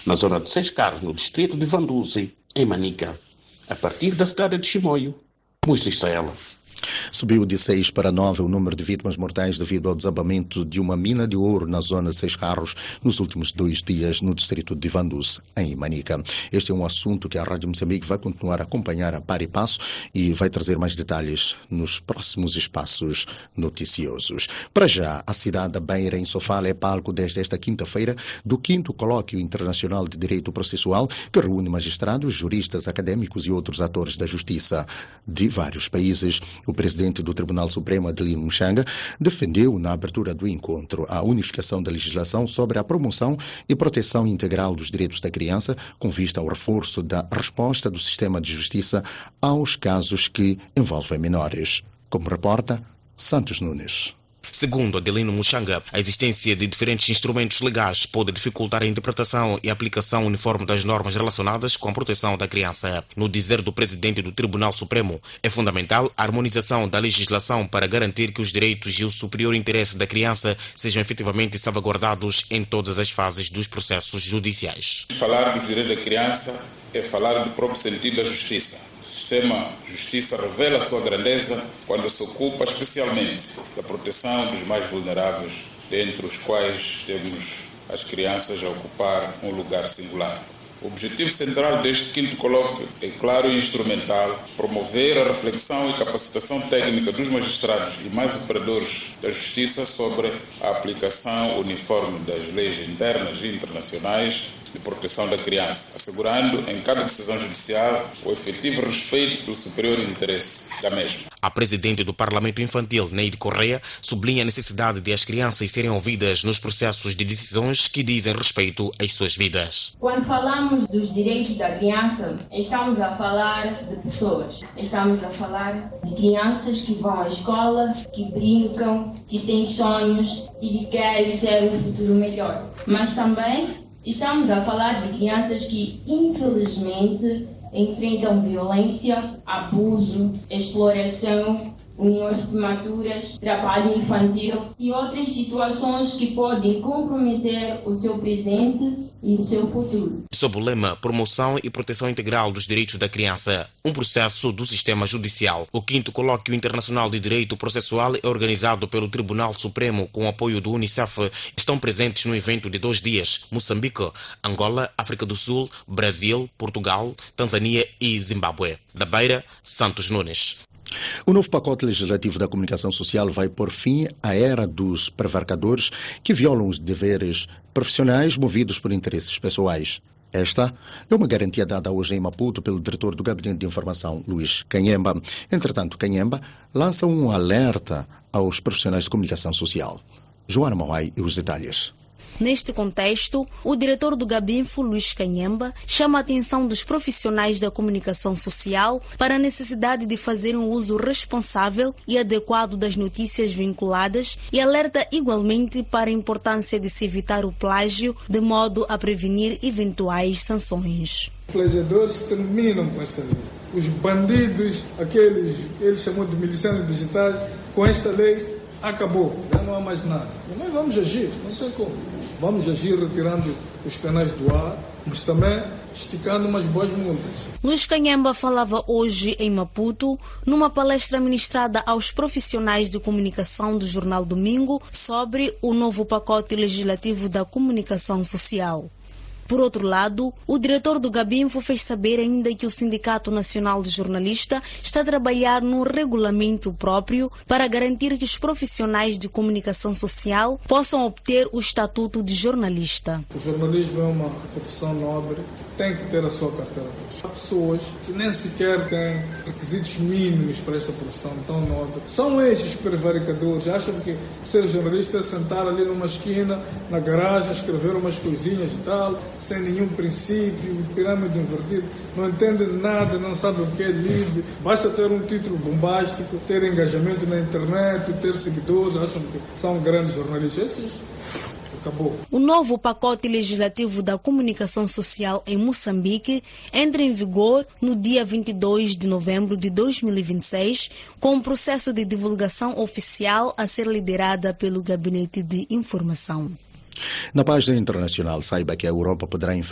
na zona de Seis Carros, no distrito de Vanduzi, em Manica, a partir da cidade de Chimoio. Moisés Taela. Subiu de 6 para 9 o número de vítimas mortais devido ao desabamento de uma mina de ouro na zona de Seis Carros nos últimos 2 dias no distrito de Vanduzi, em Manica. Este é um assunto que a Rádio Moçambique vai continuar a acompanhar a par e passo e vai trazer mais detalhes nos próximos espaços noticiosos. Para já, a cidade da Beira, em Sofala, é palco desde esta quinta-feira do 5º Colóquio Internacional de Direito Processual, que reúne magistrados, juristas, académicos e outros atores da justiça de vários países. O presidente do Tribunal Supremo, Adelino Muxanga, defendeu na abertura do encontro a unificação da legislação sobre a promoção e proteção integral dos direitos da criança, com vista ao reforço da resposta do sistema de justiça aos casos que envolvem menores. Como reporta Santos Nunes. Segundo Adelino Muxanga, a existência de diferentes instrumentos legais pode dificultar a interpretação e aplicação uniforme das normas relacionadas com a proteção da criança. No dizer do presidente do Tribunal Supremo, é fundamental a harmonização da legislação para garantir que os direitos e o superior interesse da criança sejam efetivamente salvaguardados em todas as fases dos processos judiciais. Falar dos direitos da criança é falar do próprio sentido da justiça. O sistema de justiça revela a sua grandeza quando se ocupa especialmente da proteção dos mais vulneráveis, dentre os quais temos as crianças a ocupar um lugar singular. O objetivo central deste 5º colóquio é claro e instrumental: promover a reflexão e capacitação técnica dos magistrados e mais operadores da justiça sobre a aplicação uniforme das leis internas e internacionais de proteção da criança, assegurando em cada decisão judicial o efetivo respeito do superior interesse da mesma. A presidente do Parlamento Infantil, Neide Correia, sublinha a necessidade de as crianças serem ouvidas nos processos de decisões que dizem respeito às suas vidas. Quando falamos dos direitos da criança, estamos a falar de pessoas. Estamos a falar de crianças que vão à escola, que brincam, que têm sonhos e que querem ter um futuro melhor. Mas também estamos a falar de crianças que, infelizmente, enfrentam violência, abuso, exploração, uniões prematuras, trabalho infantil e outras situações que podem comprometer o seu presente e o seu futuro. Sob o lema Promoção e Proteção Integral dos Direitos da Criança, um processo do sistema judicial, o 5º Colóquio Internacional de Direito Processual é organizado pelo Tribunal Supremo com o apoio do Unicef. Estão presentes no evento de 2 dias Moçambique, Angola, África do Sul, Brasil, Portugal, Tanzânia e Zimbábue. Da Beira, Santos Nunes. O novo pacote legislativo da comunicação social vai pôr fim à era dos prevaricadores que violam os deveres profissionais movidos por interesses pessoais. Esta é uma garantia dada hoje em Maputo pelo diretor do Gabinete de Informação, Luís Canhemba. Entretanto, Canhemba lança um alerta aos profissionais de comunicação social. Joana Mauai e os detalhes. Neste contexto, o diretor do Gabinfo, Luís Canhemba, chama a atenção dos profissionais da comunicação social para a necessidade de fazer um uso responsável e adequado das notícias vinculadas e alerta igualmente para a importância de se evitar o plágio de modo a prevenir eventuais sanções. Os plagiadores terminam com esta lei. Os bandidos, eles chamam de milicianos digitais, com esta lei acabou, já não há mais nada. E nós vamos agir, não tem como. Vamos agir retirando os canais do ar, mas também esticando umas boas multas. Luís Canhemba falava hoje em Maputo, numa palestra ministrada aos profissionais de comunicação do Jornal Domingo sobre o novo pacote legislativo da comunicação social. Por outro lado, o diretor do Gabinfo fez saber ainda que o Sindicato Nacional de Jornalistas está a trabalhar num regulamento próprio para garantir que os profissionais de comunicação social possam obter o estatuto de jornalista. O jornalismo é uma profissão nobre, tem que ter a sua carteira fechada. Há pessoas que nem sequer têm requisitos mínimos para esta profissão tão nobre. São estes prevaricadores, acham que ser jornalista é sentar ali numa esquina, na garagem, escrever umas coisinhas e tal, sem nenhum princípio, pirâmide invertida, não entendem nada, não sabem o que é livre, basta ter um título bombástico, ter engajamento na internet, ter seguidores, acham que são grandes jornalistas. Esses, acabou. O novo pacote legislativo da comunicação social em Moçambique entra em vigor no dia 22 de novembro de 2026, com o processo de divulgação oficial a ser liderada pelo Gabinete de Informação. Na página internacional, saiba que a Europa poderá